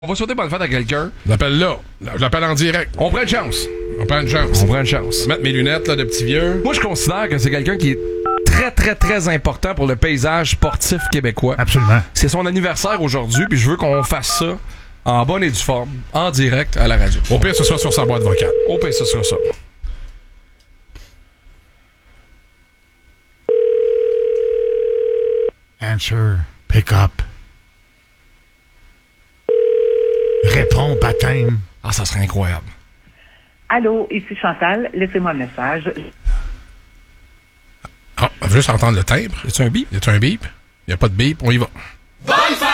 On va souhaiter bonne fête à quelqu'un. Je l'appelle là. Je l'appelle en direct. On prend une chance. On prend une chance. On prend une chance. Mettre mes lunettes là, de petit vieux. Moi, je considère que c'est quelqu'un qui est très, très, très important pour le paysage sportif québécois. Absolument. C'est son anniversaire aujourd'hui, puis je veux qu'on fasse ça en bonne et due forme, en direct à la radio. Au pire, ce soit sur sa boîte vocale. Au pire, ce sera ça. Answer. Pick up. Réponds, baptême. Ah, ça serait incroyable. Allô, ici Chantal, laissez-moi un message. Ah, on veut juste entendre le timbre. Y a-tu un bip? Y a un bip? Y a pas de bip, on y va.